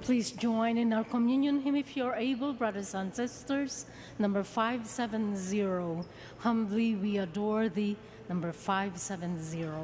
Please join in our communion hymn if you're able, brothers and sisters. Number 570, Humbly We Adore Thee, number 570.